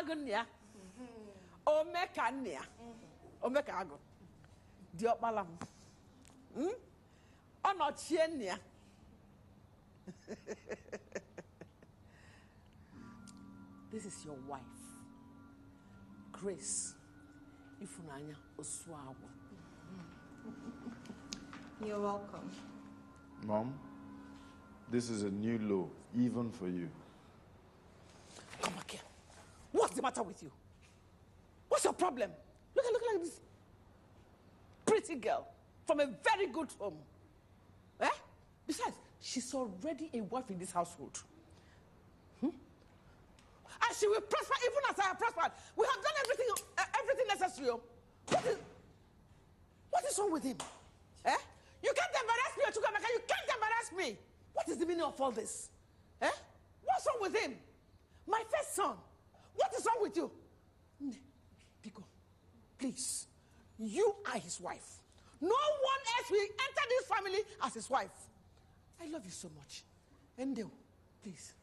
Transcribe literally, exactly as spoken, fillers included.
agonia. Omekania. Omekago. Diopalam. Hmm? Onochienia. This is your wife, Grace Ifunanya Oswago. You're welcome. Mom, this is a new law, even for you. Come back here. What's the matter with you? What's your problem? Look at, look at this pretty girl from a very good home. Eh? Besides, she's already a wife in this household. Hmm? And she will prosper even as I have prospered. We have done everything, uh, everything necessary. What is, what is wrong with him? Eh? You can't embarrass me, Chukwemeka. You can't embarrass me. What is the meaning of all this? Eh? What's wrong with him? My first son. What is wrong with you? Biko, please. You are his wife. No one else will enter this family as his wife. I love you so much. Endo, please.